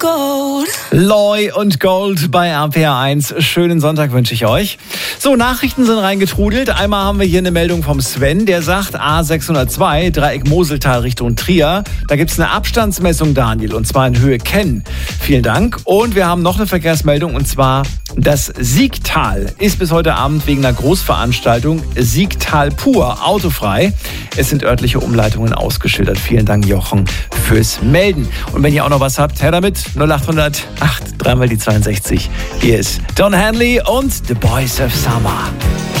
Loy und Gold bei RPR1. Schönen Sonntag wünsche ich euch. So, Nachrichten sind reingetrudelt. Einmal haben wir hier eine Meldung vom Sven, der sagt A602, Dreieck Moseltal Richtung Trier. Da gibt es eine Abstandsmessung, Daniel, und zwar in Höhe Kenn. Vielen Dank. Und wir haben noch eine Verkehrsmeldung, und zwar das Siegtal ist bis heute Abend wegen einer Großveranstaltung Siegtal pur autofrei. Es sind örtliche Umleitungen ausgeschildert. Vielen Dank, Jochen, fürs Melden. Und wenn ihr auch noch was habt, her damit. 0800 8 3 mal die 62. Hier ist Don Henley und The Boys of Summer.